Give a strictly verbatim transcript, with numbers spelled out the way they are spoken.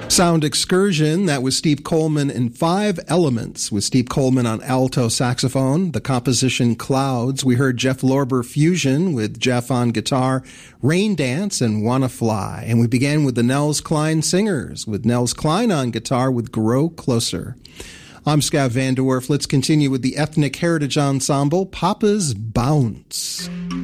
Sound Excursion, that was Steve Coleman in Five Elements with Steve Coleman on alto saxophone. The composition Clouds. We heard Jeff Lorber Fusion with Jeff on guitar, Rain Dance, and Wanna Fly. And we began with the Nels Cline Singers with Nels Cline on guitar with Grow Closer. I'm Scav Van De Werf. Let's continue with the Ethnic Heritage Ensemble, Papa's Bounce.